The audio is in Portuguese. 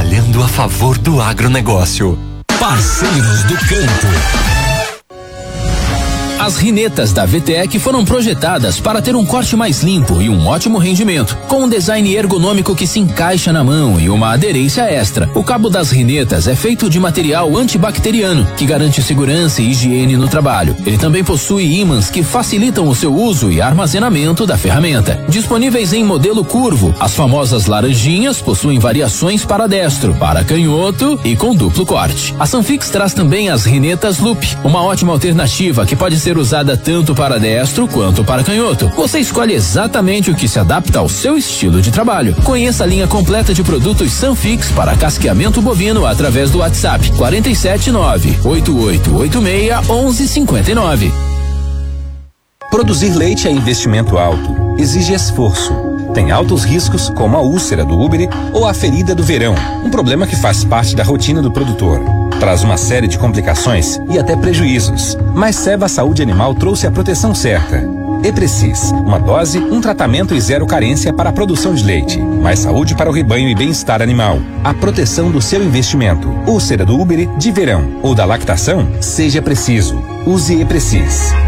trabalhando a favor do agronegócio. Parceiros do campo. As rinetas da VTEC foram projetadas para ter um corte mais limpo e um ótimo rendimento, com um design ergonômico que se encaixa na mão e uma aderência extra. O cabo das rinetas é feito de material antibacteriano, que garante segurança e higiene no trabalho. Ele também possui ímãs que facilitam o seu uso e armazenamento da ferramenta. Disponíveis em modelo curvo, as famosas laranjinhas possuem variações para destro, para canhoto e com duplo corte. A Sanfix traz também as rinetas Loop, uma ótima alternativa que pode ser usada tanto para destro quanto para canhoto. Você escolhe exatamente o que se adapta ao seu estilo de trabalho. Conheça a linha completa de produtos Sanfix para casqueamento bovino através do WhatsApp 479-8886-1159. Produzir leite é investimento alto, exige esforço. Tem altos riscos, como a úlcera do úbere ou a ferida do verão, um problema que faz parte da rotina do produtor. Traz uma série de complicações e até prejuízos. Mas Ceva Saúde Animal trouxe a proteção certa. Eprecis, uma dose, um tratamento e zero carência para a produção de leite. Mais saúde para o rebanho e bem-estar animal. A proteção do seu investimento. Úlcera do úbere, de verão ou da lactação, seja preciso. Use Eprecis.